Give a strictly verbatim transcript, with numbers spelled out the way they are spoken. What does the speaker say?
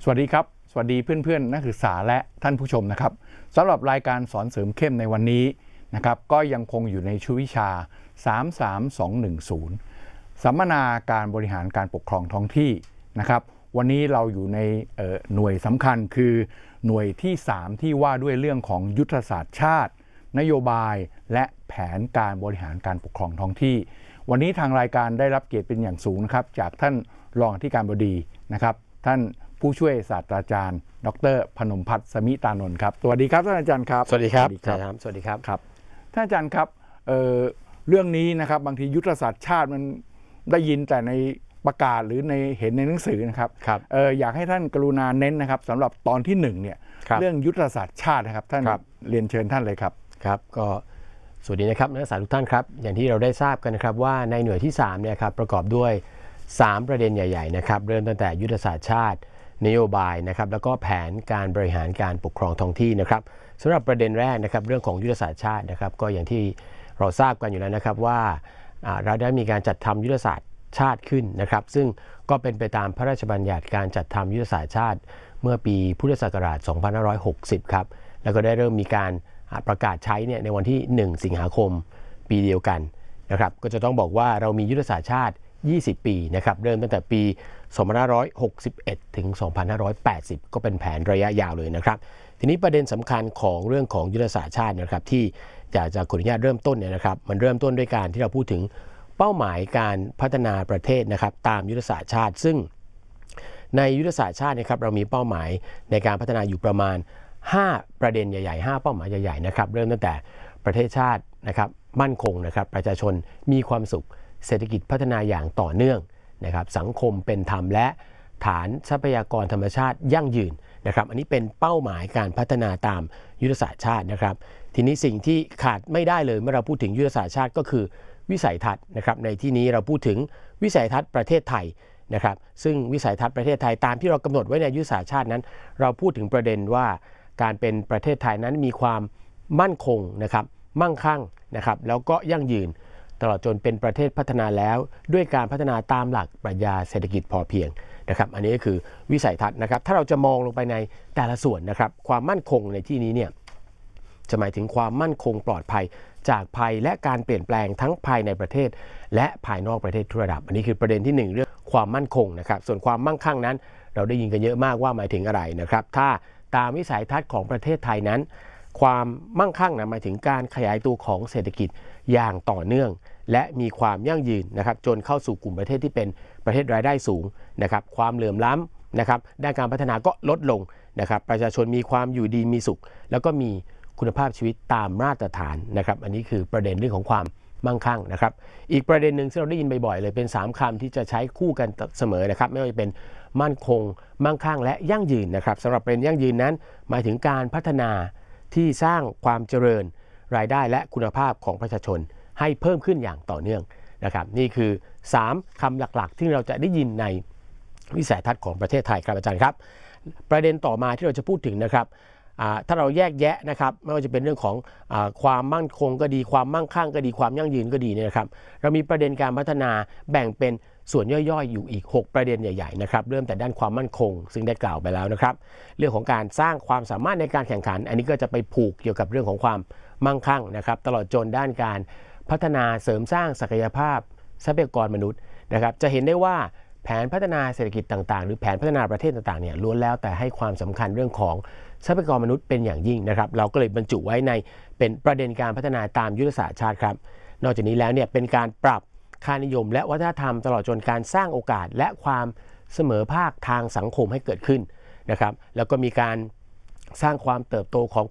สวัสดีครับสวัสดีเพื่อนๆนักศึกษาและท่านผู้ชมนะครับสำหรับรายการสอนเสริมเข้มในวันนี้นะครับก็ยังคงอยู่ในชุดวิชาสาม สาม สอง หนึ่ง ศูนย์สัมมนาการบริหารการปกครองท้องที่นะครับวันนี้เราอยู่ในหน่วยสำคัญคือหน่วยที่สามที่ว่าด้วยเรื่องของยุทธศาสตร์ชาตินโยบายและแผนการบริหารการปกครองท้องที่วันนี้ทางรายการได้รับเกียรติเป็นอย่างสูงนะครับจากท่านรองอธิการบดีนะครับท่านผู้ช่วยศาสตราจารย์ดร.พนมพัฒน์ สมิตานนท์ครับสวัสดีครับท่านอาจารย์ครับสวัสดีครับสวัสดีครับครับท่านอาจารย์ครับ เอ่อ เรื่องนี้นะครับบางทียุทธศาสตร์ชาติมันได้ยินแต่ในประกาศหรือในเห็นในหนังสือนะครับเอออยากให้ท่านกรุณาเน้นนะครับสำหรับตอนที่หนึ่งเนี่ยเรื่องยุทธศาสตร์ชาตินะครับท่านเรียนเชิญท่านเลยครับครับก็สวัสดีนะครับนักศึกษาทุกท่านครับอย่างที่เราได้ทราบกันนะครับว่าในหน่วยที่สามเนี่ยครับประกอบด้วยสามประเด็นใหญ่ๆนะครับเริ่มตั้งแต่ยุทธศาสตร์ชาตินโยบายนะครับแล้วก็แผนการบริหารการปกครองท้องที่นะครับสำหรับประเด็นแรกนะครับเรื่องของยุทธศาสตร์ชาตินะครับก็อย่างที่เราทราบกันอยู่แล้วนะครับว่าเราได้มีการจัดทำยุทธศาสตร์ชาติขึ้นนะครับซึ่งก็เป็นไปตามพระราชบัญญัติการจัดทำยุทธศาสตร์ชาติเมื่อปีพุทธศักราชสองพันห้าร้อยหกสิบครับแล้วก็ได้เริ่มมีการประกาศใช้เนี่ยในวันที่หนึ่งสิงหาคมปีเดียวกันนะครับก็จะต้องบอกว่าเรามียุทธศาสตร์ชาติยี่สิบปีนะครับเริ่มตั้งแต่ปีสองพันห้าร้อยหกสิบเอ็ดถึงสองพันห้าร้อยแปดสิบก็เป็นแผนระยะยาวเลยนะครับทีนี้ประเด็นสำคัญของเรื่องของยุทธศาสตร์ชาตินะครับที่อยากจะขออนุญาตเริ่มต้นเนี่ยนะครับมันเริ่มต้นด้วยการที่เราพูดถึงเป้าหมายการพัฒนาประเทศนะครับตามยุทธศาสตร์ชาติซึ่งในยุทธศาสตร์ชาตินะครับเรามีเป้าหมายในการพัฒนาอยู่ประมาณห้าประเด็นใหญ่ๆห้าเป้าหมายใหญ่ๆนะครับเริ่มตั้งแต่ประเทศชาตินะครับมั่นคงนะครับประชาชนมีความสุขเศรษฐกิจพัฒนาอย่างต่อเนื่องนะครับสังคมเป็นธรรมและฐานทรัพยากรธรรมชาติยั่งยืนนะครับอันนี้เป็นเป้าหมายการพัฒนาตามยุทธศาสตร์ชาตินะครับทีนี้สิ่งที่ขาดไม่ได้เลยเมื่อเราพูดถึงยุทธศาสตร์ชาติก็คือวิสัยทัศน์นะครับในที่นี้เราพูดถึงวิสัยทัศน์ประเทศไทยนะครับซึ่งวิสัยทัศน์ประเทศไทยตามที่เรากำหนดไว้ในยุทธศาสตร์ชาตินั้นเราพูดถึงประเด็นว่าการเป็นประเทศไทยนั้นมีความมั่นคงนะครับมั่งคั่งนะครับแล้วก็ยั่งยืนตลอดจนเป็นประเทศพัฒนาแล้วด้วยการพัฒนาตามหลักปรัชญาเศรษฐกิจพอเพียงนะครับอันนี้ก็คือวิสัยทัศน์นะครับถ้าเราจะมองลงไปในแต่ละส่วนนะครับความมั่นคงในที่นี้เนี่ยจะหมายถึงความมั่นคงปลอดภัยจากภัยและการเปลี่ยนแปลงทั้งภายในประเทศและภายนอกประเทศทุกระดับอันนี้คือประเด็นที่หนึ่งเรื่องความมั่นคงนะครับส่วนความมั่งคั่งนั้นเราได้ยินกันเยอะมากว่าหมายถึงอะไรนะครับถ้าตามวิสัยทัศน์ของประเทศไทยนั้นความมั่งคั่งนะหมายถึงการขยายตัวของเศรษฐกิจอย่างต่อเนื่องและมีความยั่งยืนนะครับจนเข้าสู่กลุ่มประเทศที่เป็นประเทศรายได้สูงนะครับความเหลื่อมล้ำนะครับด้านการพัฒนาก็ลดลงนะครับประชาชนมีความอยู่ดีมีสุขแล้วก็มีคุณภาพชีวิตตามมาตรฐานนะครับอันนี้คือประเด็นเรื่องของความมั่งคั่งนะครับอีกประเด็นหนึ่งที่เราได้ยินบ่อยๆเลยเป็นสามคำที่จะใช้คู่กันเสมอนะครับไม่ว่าจะเป็นมั่นคงมั่งคั่งและยั่งยืนนะครับสำหรับเป็นยั่งยืนนั้นหมายถึงการพัฒนาที่สร้างความเจริญรายได้และคุณภาพของประชาชนให้เพิ่มขึ้นอย่างต่อเนื่องนะครับนี่คือสามคำหลักๆที่เราจะได้ยินในวิสัยทัศน์ของประเทศไทยครับอาจารย์ครับประเด็นต่อมาที่เราจะพูดถึงนะครับถ้าเราแยกแยะนะครับไม่ว่าจะเป็นเรื่องของอความมั่นคงก็ดีความมั่งคั่งก็ดีความยั่งยืนก็ดีเนี่ยนะครับเรามีประเด็นการพัฒนาแบ่งเป็นส่วนย่อยๆอยู่อีกหกประเด็นใหญ่ๆนะครับเริ่มแต่ด้านความมั่นคงซึ่งได้กล่าวไปแล้วนะครับเรื่องของการสร้างความสามารถในการแข่งขันอันนี้ก็จะไปผูกเกี่ยวกับเรื่องของความมั่งคั่งนะครับตลอดจนด้านการพัฒนาเสริมสร้างศักยภาพทรัพยากรมนุษย์นะครับจะเห็นได้ว่าแผนพัฒนาเศรษฐกิจต่างๆหรือแผนพัฒนาประเทศต่างๆเนี่ยล้วนแล้วแต่ให้ความสำคัญเรื่องของทรัพยากรมนุษย์เป็นอย่างยิ่งนะครับเราก็เลยบรรจุไว้ในเป็นประเด็นการพัฒนาตามยุทธศาสตร์ชาติครับนอกจากนี้แล้วเนี่ยเป็นการปรับค่านิยมและวัฒนธรรมตลอดจนการสร้างโอกาสและความเสมอภาคทางสังคมให้เกิดขึ้นนะครับแล้วก็มีการสร้างความเติบโตของ